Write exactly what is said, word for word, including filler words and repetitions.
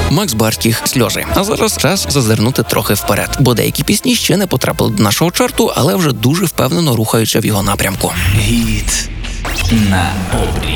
Макс Барських «Сльози». А зараз час зазирнути трохи вперед, бо деякі пісні ще не потрапили до нашого чарту, але вже дуже впевнено рухаються в його напрямку. Гіт на обрії.